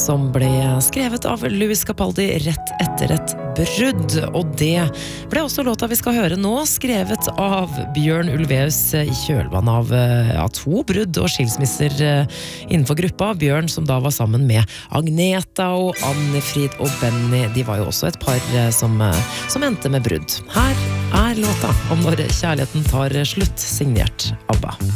som ble skrevet av Louis Capaldi rett etter et brudd. Og det ble også låta vi skal høre nå, skrevet av Bjørn Ulvaeus i kjølvann av 2 brudd og skilsmisser innenfor gruppa. Bjørn som da var sammen med Agneta og Annifrid og Benny. De var jo også et par som endte med brudd. Her er låta om når kjærligheten tar slutt, signert ABBA.